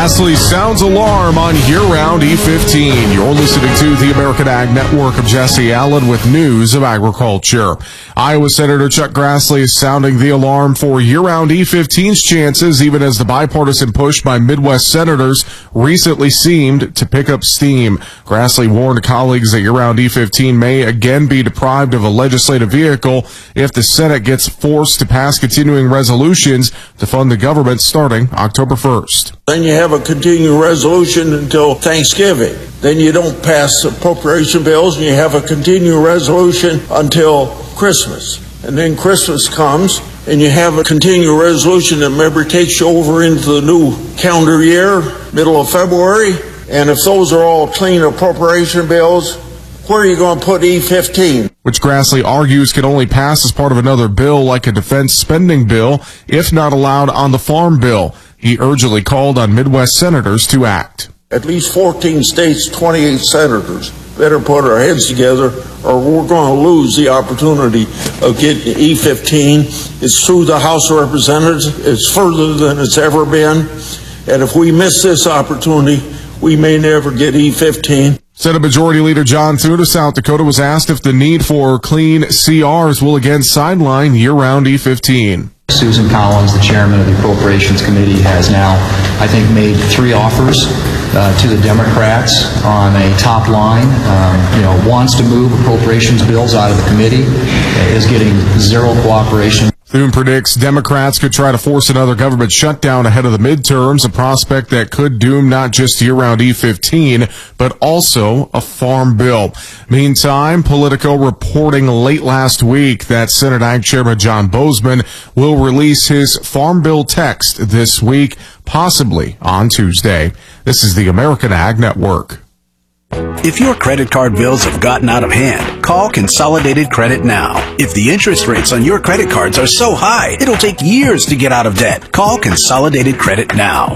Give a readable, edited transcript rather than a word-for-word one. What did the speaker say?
Grassley sounds alarm on year-round E15. You're listening to the American Ag Network of Jesse Allen with news of agriculture. Iowa Senator Chuck Grassley is sounding the alarm for year-round E15's chances, even as the bipartisan push by Midwest senators recently seemed to pick up steam. Grassley warned colleagues that year-round E15 may again be deprived of a legislative vehicle if the Senate gets forced to pass continuing resolutions to fund the government starting October 1st. Then you have a continuing resolution until Thanksgiving. Then you don't pass appropriation bills, and you have a continuing resolution until Christmas. And then Christmas comes, and you have a continuing resolution that maybe takes you over into the new calendar year, middle of February. And if those are all clean appropriation bills, where are you going to put E15? Which Grassley argues could only pass as part of another bill like a defense spending bill, if not allowed on the farm bill. He urgently called on Midwest senators to act. At least 14 states, 28 senators better put our heads together, or we're going to lose the opportunity of getting E15. It's through the House of Representatives. It's further than it's ever been. And if we miss this opportunity, we may never get E15. Senate Majority Leader John Thune of South Dakota was asked if the need for clean CRs will again sideline year-round E15. Susan Collins, the chairman of the Appropriations Committee, has now, I think, made 3 offers to the Democrats on a top line. Wants to move appropriations bills out of the committee, is getting zero cooperation. Thune predicts Democrats could try to force another government shutdown ahead of the midterms, a prospect that could doom not just year-round E15, but also a farm bill. Meantime, Politico reporting late last week that Senate Ag Chairman John Boozman will release his farm bill text this week, possibly on Tuesday. This is the American Ag Network. If your credit card bills have gotten out of hand, call Consolidated Credit now. If the interest rates on your credit cards are so high, it'll take years to get out of debt. Call Consolidated Credit now.